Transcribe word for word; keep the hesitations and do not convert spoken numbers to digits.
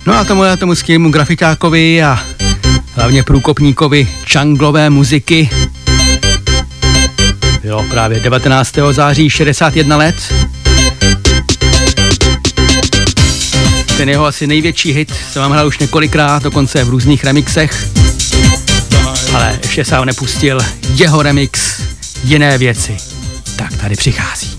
No a tomu, tomu skvělému grafikákovi a hlavně průkopníkovi džunglové muziky bylo právě devatenáctého září šedesát jedna let. Ten jeho asi největší hit jsem vám hrál už několikrát, dokonce v různých remixech. Ale ještě se vám nepustil jeho remix Jiné věci. Tak tady přichází.